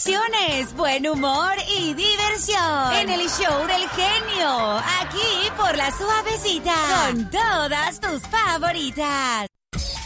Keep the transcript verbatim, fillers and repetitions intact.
emociones, buen humor y diversión. En el show del genio, aquí por La Suavecita, con todas tus favoritas.